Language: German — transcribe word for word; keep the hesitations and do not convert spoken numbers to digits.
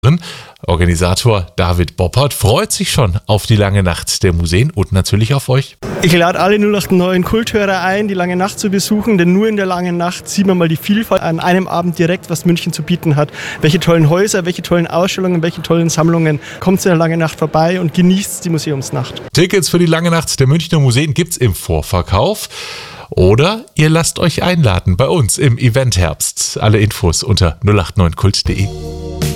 Organisator David Boppert freut sich schon auf die lange Nacht der Museen und natürlich auf euch. Ich lade alle null acht neun Kulthörer ein, die lange Nacht zu besuchen, denn nur in der langen Nacht sieht man mal die Vielfalt an einem Abend direkt, was München zu bieten hat. Welche tollen Häuser, welche tollen Ausstellungen, welche tollen Sammlungen. Kommt zu der langen Nacht vorbei und genießt die Museumsnacht. Tickets für die lange Nacht der Münchner Museen gibt's im Vorverkauf. Oder ihr lasst euch einladen bei uns im Eventherbst. Alle Infos unter null acht neun kult punkt de.